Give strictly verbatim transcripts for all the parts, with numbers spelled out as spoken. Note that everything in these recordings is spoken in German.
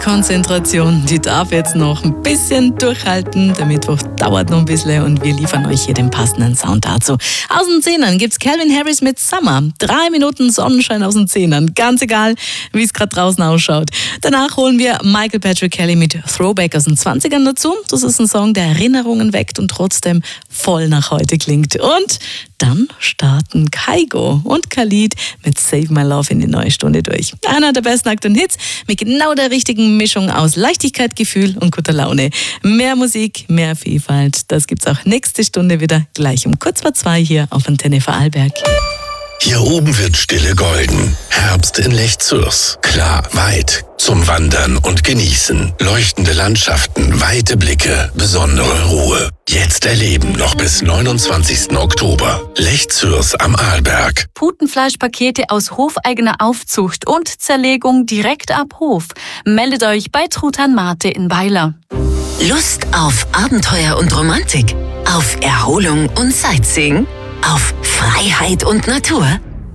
Konzentration, die darf jetzt noch ein bisschen durchhalten. Der Mittwoch dauert noch ein bisschen und wir liefern euch hier den passenden Sound dazu. Aus den Zehnern gibt's Calvin Harris mit Summer. Drei Minuten Sonnenschein aus den Zehnern. Ganz egal, wie es gerade draußen ausschaut. Danach holen wir Michael Patrick Kelly mit Throwback aus den zwanzigern dazu. Das ist ein Song, der Erinnerungen weckt und trotzdem voll nach heute klingt. Und dann starten Kygo und Khalid mit Save My Love in die neue Stunde durch. Einer der besten aktuellen Hits mit genau der richtigen Mischung aus Leichtigkeit, Gefühl und guter Laune. Mehr Musik, mehr Vielfalt. Das gibt's auch nächste Stunde wieder gleich um kurz vor zwei hier auf Antenne Vorarlberg. Hier oben wird Stille golden. Herbst in Lech-Zürs. Klar, weit. Zum Wandern und Genießen. Leuchtende Landschaften, weite Blicke, besondere Ruhe. Jetzt erleben noch bis neunundzwanzigsten Oktober. Lech-Zürs am Arlberg. Putenfleischpakete aus hofeigener Aufzucht und Zerlegung direkt ab Hof. Meldet euch bei Truthahn Mate in Weiler. Lust auf Abenteuer und Romantik? Auf Erholung und Sightseeing? Auf Freiheit und Natur?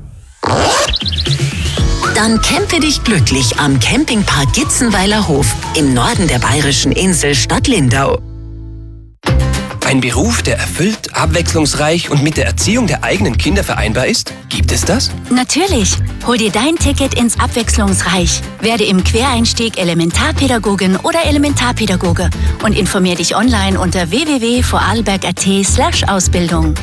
Dann campe dich glücklich am Campingpark Gitzenweiler Hof im Norden der bayerischen Insel Stadt Lindau. Ein Beruf, der erfüllt, abwechslungsreich und mit der Erziehung der eigenen Kinder vereinbar ist? Gibt es das? Natürlich. Hol dir dein Ticket ins Abwechslungsreich. Werde im Quereinstieg Elementarpädagogin oder Elementarpädagoge und informier dich online unter w w w punkt vorarlberg punkt a t slash Ausbildung.